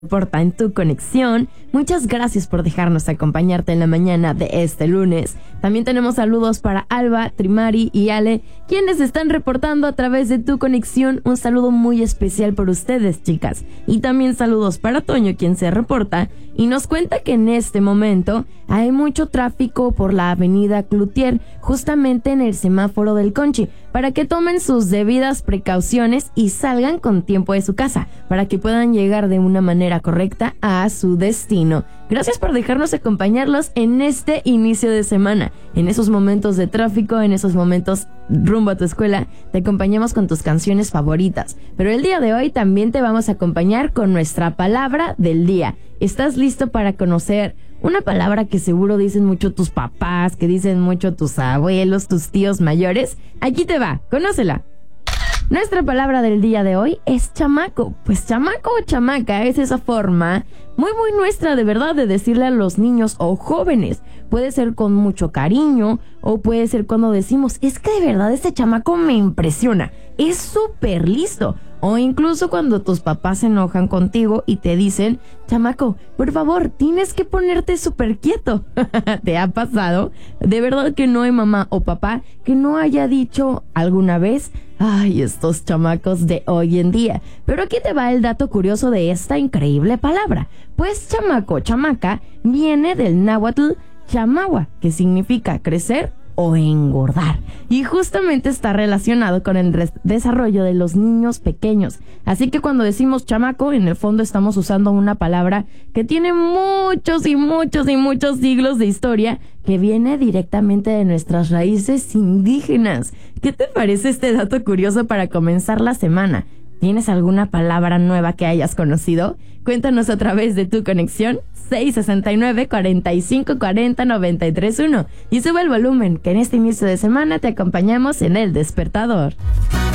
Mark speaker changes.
Speaker 1: Porta en tu conexión. Muchas gracias por dejarnos acompañarte en la mañana de este lunes. También tenemos saludos para Alba, Trimari y Ale, quienes están reportando a través de tu conexión. Un saludo muy especial por ustedes, chicas. Y también saludos para Toño, quien se reporta y nos cuenta que en este momento hay mucho tráfico por la avenida Cloutier, justamente en el semáforo del Conchi, para que tomen sus debidas precauciones y salgan con tiempo de su casa, para que puedan llegar de una manera correcta a su destino. Gracias por dejarnos acompañarlos en este inicio de semana, en esos momentos de tráfico, en esos momentos rumbo a tu escuela. Te acompañamos con tus canciones favoritas, pero el día de hoy también te vamos a acompañar con nuestra palabra del día. ¿Estás listo para conocer una palabra que seguro dicen mucho tus papás, que dicen mucho tus abuelos, tus tíos mayores? Aquí te va, conócela. Nuestra palabra del día de hoy es chamaco. Pues chamaco o chamaca es esa forma muy nuestra de verdad de decirle a los niños o jóvenes. Puede ser con mucho cariño o puede ser cuando decimos, es que de verdad este chamaco me impresiona, es súper listo. O incluso cuando tus papás se enojan contigo y te dicen, chamaco, por favor, tienes que ponerte súper quieto. ¿Te ha pasado? De verdad que no hay mamá o papá que no haya dicho alguna vez, ay, estos chamacos de hoy en día. Pero aquí te va el dato curioso de esta increíble palabra. Pues chamaco, chamaca, viene del náhuatl chamagua, que significa crecer o engordar, y justamente está relacionado con el desarrollo de los niños pequeños. Así que cuando decimos chamaco, en el fondo estamos usando una palabra que tiene muchos siglos de historia, que viene directamente de nuestras raíces indígenas. ¿Qué te parece este dato curioso para comenzar la semana? ¿Tienes alguna palabra nueva que hayas conocido? Cuéntanos a través de tu conexión 669-4540-931 y sube el volumen, que en este inicio de semana te acompañamos en El Despertador.